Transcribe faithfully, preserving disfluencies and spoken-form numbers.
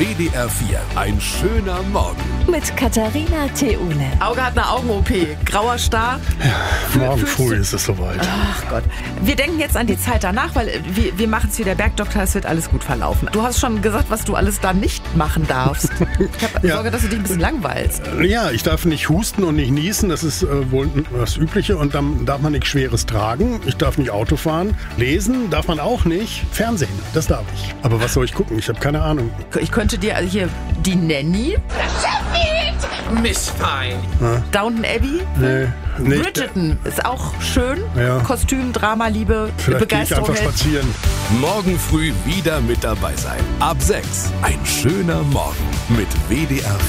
W D R vier. Ein schöner Morgen. Mit Katharina Theule. Auge hat eine Augen-O P. Grauer Star. Morgen früh ist es soweit. Ach Gott. Wir denken jetzt an die Zeit danach, weil wir, wir machen es wie der Bergdoktor, es wird alles gut verlaufen. Du hast schon gesagt, was du alles da nicht machen darfst. Ich habe Ja. Sorge, dass du dich ein bisschen langweilst. Ja, ich darf nicht husten und nicht niesen, das ist äh, wohl das Übliche. Und dann darf man nichts Schweres tragen. Ich darf nicht Auto fahren. Lesen darf man auch nicht. Fernsehen, das darf ich. Aber was soll ich gucken? Ich habe keine Ahnung. Ich könnte dir hier die Nanny, Miss Fine. Downton Abbey, Nee, nicht. Bridgerton ist auch schön. Ja. Kostüm, Drama, Liebe, Vielleicht gehe ich Begeisterung. einfach hält. spazieren. Morgen früh wieder mit dabei sein. Ab sechs. Ein schöner Morgen mit W D R vier.